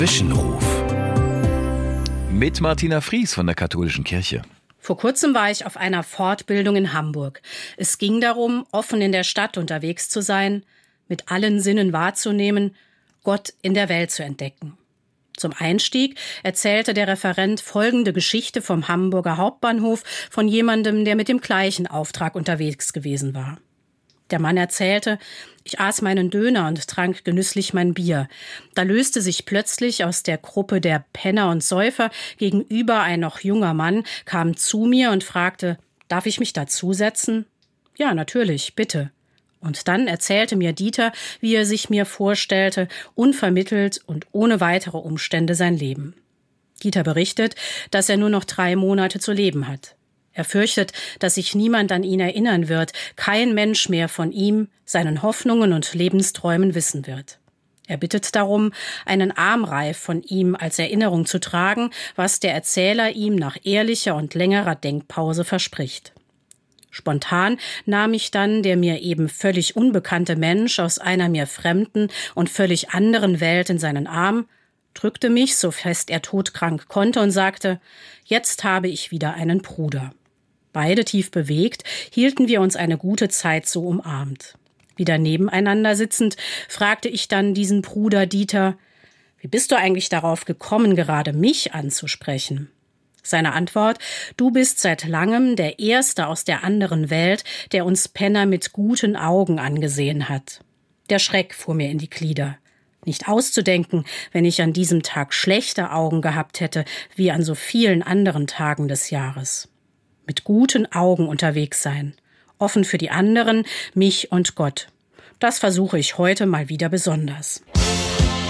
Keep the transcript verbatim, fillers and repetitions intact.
Zwischenruf mit Martina Fries von der Katholischen Kirche. Vor kurzem war ich auf einer Fortbildung in Hamburg. Es ging darum, offen in der Stadt unterwegs zu sein, mit allen Sinnen wahrzunehmen, Gott in der Welt zu entdecken. Zum Einstieg erzählte der Referent folgende Geschichte vom Hamburger Hauptbahnhof von jemandem, der mit dem gleichen Auftrag unterwegs gewesen war. Der Mann erzählte, ich aß meinen Döner und trank genüsslich mein Bier. Da löste sich plötzlich aus der Gruppe der Penner und Säufer gegenüber ein noch junger Mann, kam zu mir und fragte, darf ich mich dazusetzen? Ja, natürlich, bitte. Und dann erzählte mir Dieter, wie er sich mir vorstellte, unvermittelt und ohne weitere Umstände sein Leben. Dieter berichtet, dass er nur noch drei Monate zu leben hat. Er fürchtet, dass sich niemand an ihn erinnern wird, kein Mensch mehr von ihm, seinen Hoffnungen und Lebensträumen wissen wird. Er bittet darum, einen Armreif von ihm als Erinnerung zu tragen, was der Erzähler ihm nach ehrlicher und längerer Denkpause verspricht. Spontan nahm ich dann der mir eben völlig unbekannte Mensch aus einer mir fremden und völlig anderen Welt in seinen Arm, drückte mich, so fest er todkrank konnte, und sagte, jetzt habe ich wieder einen Bruder. Beide tief bewegt, hielten wir uns eine gute Zeit so umarmt. Wieder nebeneinander sitzend, fragte ich dann diesen Bruder Dieter, wie bist du eigentlich darauf gekommen, gerade mich anzusprechen? Seine Antwort, du bist seit langem der Erste aus der anderen Welt, der uns Penner mit guten Augen angesehen hat. Der Schreck fuhr mir in die Glieder. Nicht auszudenken, wenn ich an diesem Tag schlechte Augen gehabt hätte, wie an so vielen anderen Tagen des Jahres. Mit guten Augen unterwegs sein, offen für die anderen, mich und Gott. Das versuche ich heute mal wieder besonders.